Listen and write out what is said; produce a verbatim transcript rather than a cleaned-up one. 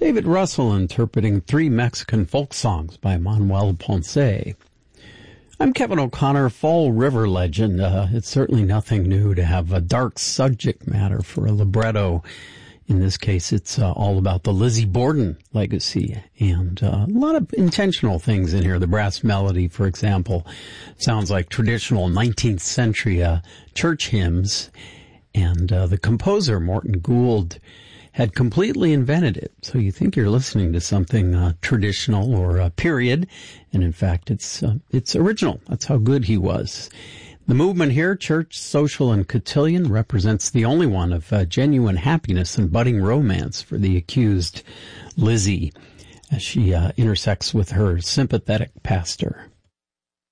David Russell interpreting three Mexican folk songs by Manuel Ponce. I'm Kevin O'Connor. Fall River legend. Uh, it's certainly nothing new to have a dark subject matter for a libretto. In this case, it's uh, all about the Lizzie Borden legacy, and uh, a lot of intentional things in here. The brass melody, for example, sounds like traditional nineteenth century uh, church hymns, and uh, the composer, Morton Gould, had completely invented it. So you think you're listening to something uh, traditional or uh, period, and in fact, it's uh, it's original. That's how good he was. The movement here, church, social, and cotillion, represents the only one of uh, genuine happiness and budding romance for the accused Lizzie as she uh, intersects with her sympathetic pastor.